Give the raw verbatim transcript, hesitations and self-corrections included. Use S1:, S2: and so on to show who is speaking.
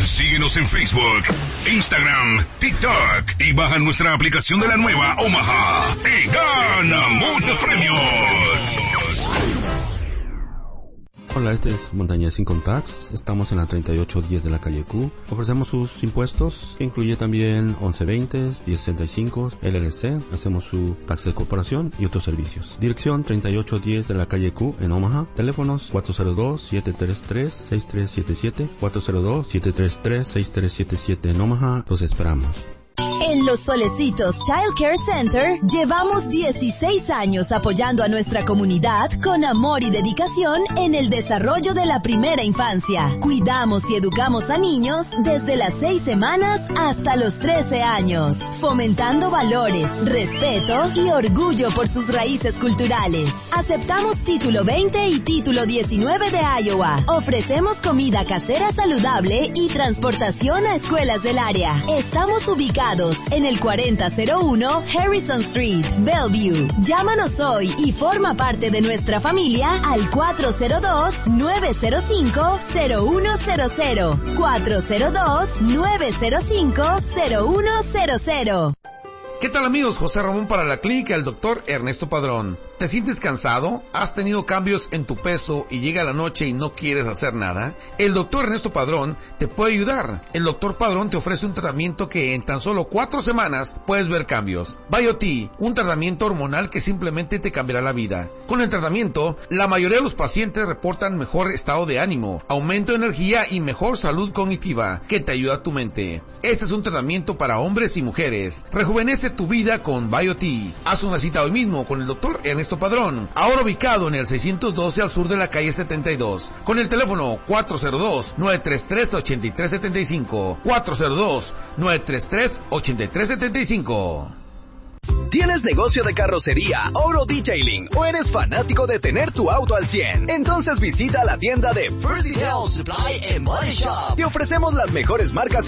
S1: Síguenos en Facebook, Instagram, TikTok y baja nuestra aplicación de la nueva Omaha y gana muchos premios.
S2: Hola, este es Montañez Income Tax. Estamos en la treinta y ocho diez de la calle Q. Ofrecemos sus impuestos, que incluye también once veinte, diez sesenta y cinco, L L C. Hacemos su taxa de corporación y otros servicios. Dirección treinta y ocho diez de la calle Q en Omaha. Teléfonos cuatro cero dos, siete tres tres, seis tres siete siete, cuatro cero dos, siete tres tres, seis tres siete siete en Omaha. Los esperamos.
S3: En Los Solecitos Child Care Center llevamos dieciséis años apoyando a nuestra comunidad con amor y dedicación en el desarrollo de la primera infancia. Cuidamos y educamos a niños desde las seis semanas hasta los trece años, fomentando valores, respeto y orgullo por sus raíces culturales. Aceptamos título veinte y título diecinueve de Iowa. Ofrecemos comida casera saludable y transportación a escuelas del área. Estamos ubicados en el cuarenta cero uno Harrison Street, Bellevue. Llámanos hoy y forma parte de nuestra familia al cuatro cero dos, nueve cero cinco, cero uno cero cero. cuatro cero dos, nueve cero cinco, cero uno cero cero.
S4: ¿Qué tal, amigos? José Ramón para la clínica del doctor Ernesto Padrón. ¿Te sientes cansado? ¿Has tenido cambios en tu peso y llega la noche y no quieres hacer nada? El doctor Ernesto Padrón te puede ayudar. El doctor Padrón te ofrece un tratamiento que en tan solo cuatro semanas puedes ver cambios. BioT, un tratamiento hormonal que simplemente te cambiará la vida. Con el tratamiento, la mayoría de los pacientes reportan mejor estado de ánimo, aumento de energía y mejor salud cognitiva que te ayuda a tu mente. Este es un tratamiento para hombres y mujeres. Rejuvenece tu vida con BioT. Haz una cita hoy mismo con el doctor Ernesto Padrón, ahora ubicado en el seiscientos doce al sur de la calle setenta y dos, con el teléfono cuatro cero dos, nueve tres tres, ocho tres siete cinco, cuatro cero dos, nueve tres tres, ocho tres siete cinco.
S5: ¿Tienes negocio de carrocería, Auto Detailing o eres fanático de tener tu auto al cien? Entonces visita la tienda de First Detail Supply and Body Shop. Te ofrecemos las mejores marcas